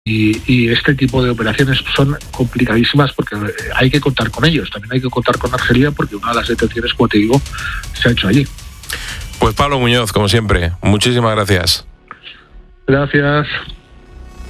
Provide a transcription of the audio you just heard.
Y este tipo de operaciones son complicadísimas porque hay que contar con ellos. También hay que contar con Argelia porque una de las detenciones, como te digo, se ha hecho allí. Pues Pablo Muñoz, como siempre, muchísimas gracias. Gracias.